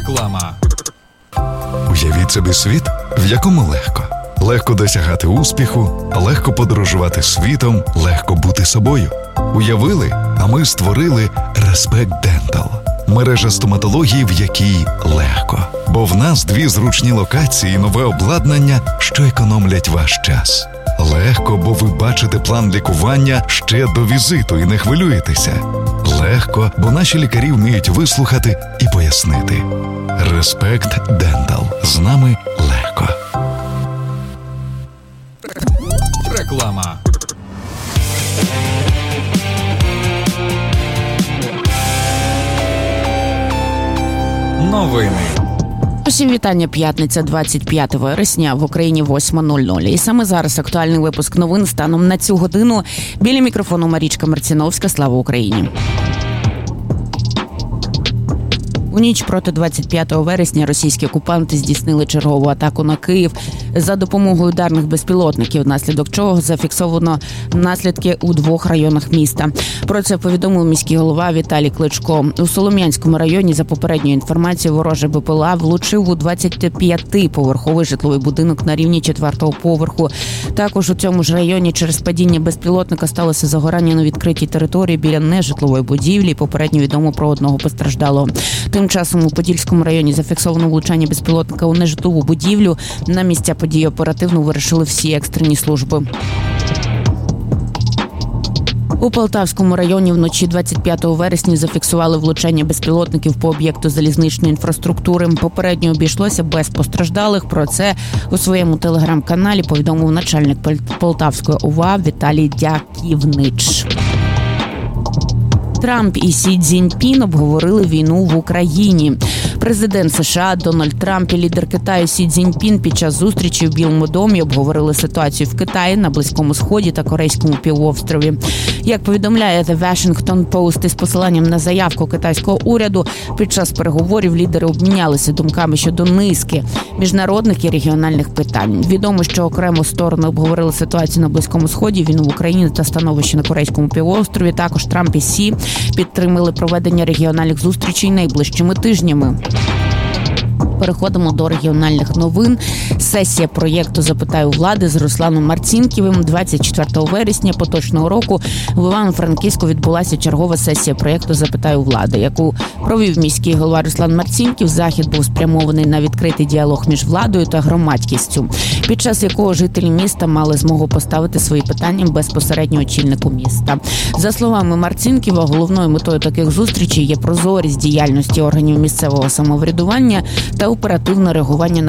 Реклама. Уявіть собі світ, в якому легко. Легко досягати успіху, легко подорожувати світом, легко бути собою. Уявили, а ми створили Respect Dental. Мережа стоматології, в якій легко. Бо в нас 2 зручні локації і нове обладнання, що економлять ваш час. Легко, бо ви бачите план лікування ще до візиту і не хвилюєтеся. Легко, бо наші лікарі вміють вислухати і пояснити. Respect Dental. З нами легко. Реклама. Новини. Усім вітання. П'ятниця, 25 вересня, в Україні 8:00. І саме зараз актуальний випуск новин станом на цю годину. Біля мікрофону Марічка Марціновська. Слава Україні! У ніч проти 25 вересня російські окупанти здійснили чергову атаку на Київ за допомогою ударних безпілотників, внаслідок чого зафіксовано наслідки у 2 районах міста. Про це повідомив міський голова Віталій Кличко. У Солом'янському районі, за попередньою інформацією, ворожий БПЛА влучив у 25-поверховий житловий будинок на рівні 4-го поверху. Також у цьому ж районі через падіння безпілотника сталося загорання на відкритій території біля нежитлової будівлі. Попередньо відомо про одного постраждалого. Тим часом у Подільському районі зафіксовано влучання безпілотника у нежитлову будівлю. На місця події оперативно вирушили всі екстрені служби. У Полтавському районі вночі 25 вересня зафіксували влучання безпілотників по об'єкту залізничної інфраструктури. Попередньо обійшлося без постраждалих. Про це у своєму телеграм-каналі повідомив начальник Полтавської ОВА Віталій Дяківнич. Трамп і Сі Цзіньпін обговорили війну в Україні. Президент США Дональд Трамп і лідер Китаю Сі Цзіньпін під час зустрічі в Білому домі обговорили ситуацію в Китаї, на Близькому Сході та Корейському півострові. Як повідомляє The Washington Post із посиланням на заявку китайського уряду, під час переговорів лідери обмінялися думками щодо низки міжнародних і регіональних питань. Відомо, що окремо сторони обговорили ситуацію на Близькому Сході, війну в Україні та становище на Корейському півострові. Також Трамп і Сі підтримали проведення регіональних зустрічей найближчими тижнями. Переходимо до регіональних новин. Сесія проєкту «Запитай у влади» з Русланом Марцінківим 24 вересня поточного року в Івано-Франківську відбулася чергова сесія проєкту «Запитай у влади», яку провів міський голова Руслан Марцінків. Захід був спрямований на відкритий діалог між владою та громадськістю, під час якого жителі міста мали змогу поставити свої питання безпосередньо очільнику міста. За словами Марцінківа, головною метою таких зустрічей є прозорість діяльності органів місцевого самоврядування та оперативне реагування на